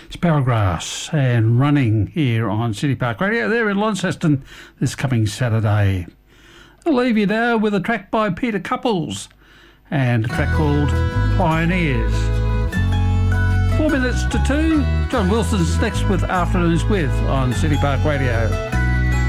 Sparrowgrass and Running here on City Park Radio there in Launceston this coming Saturday. I'll leave you now with a track by Peter Couples and a track called Pioneers. 4 minutes to 2. John Wilson's next with Afternoons With on City Park Radio.